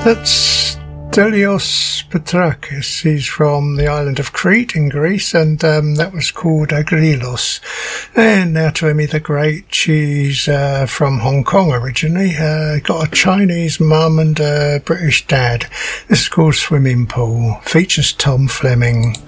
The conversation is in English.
That's Stelios Petrakis. He's from the island of Crete in Greece, and that was called Agrilos. And now to Emmy the Great. She's from Hong Kong originally. Got a Chinese mum and a British dad. This is called Swimming Pool. Features Tom Fleming.